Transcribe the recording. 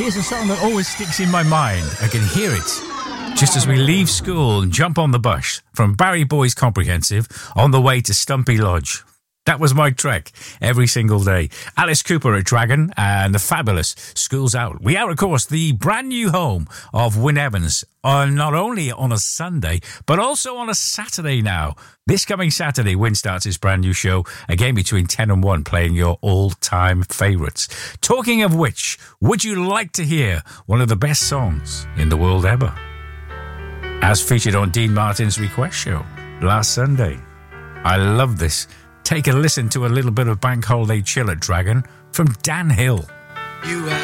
Here's a song that always sticks in my mind. I can hear it just as we leave school and jump on the bus from Barry Boys Comprehensive on the way to Stumpy Lodge. That was my trek every single day. Alice Cooper at Dragon and the fabulous School's Out. We are, of course, the brand new home of Wyn Evans, not only on a Sunday, but also on a Saturday now. This coming Saturday, Wyn starts his brand new show, again between 10 and 1, playing your all-time favourites. Talking of which, would you like to hear one of the best songs in the world ever? As featured on Dean Martin's Request Show last Sunday. I love this. Take a listen to a little bit of Bank Holiday Chill at Dragon from Dan Hill. You